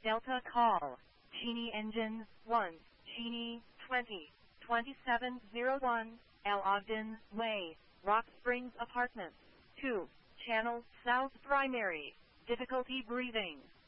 Delta call. Genie engine 1, Genie 20, 2701, L. Ogden Way, Rock Springs Apartments. 2, channel south primary. Difficulty breathing.